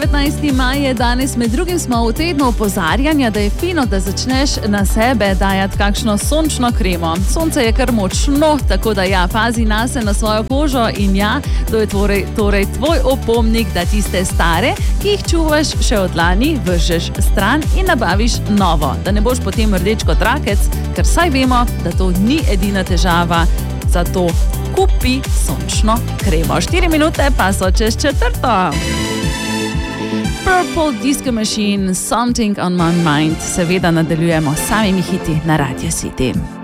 15. maj je danes, med drugim smo v tednu opozarjanja, da je fino, da začneš na sebe dajati kakšno sončno kremo. Sonce je kar močno, tako da ja, pazi nase, na svojo kožo in ja, to je torej tvoj opomnik, da tiste stare, ki jih čuvaš še od lani, vržeš stran in nabaviš novo. Da ne boš potem rdeč kot rakec, ker saj vemo, da to ni edina težava, zato kupi sončno kremo. 4 minute pa so čez 4. Purple Disco Machine, Something on My Mind. Seveda nadaljujemo s samimi hiti na Radio City.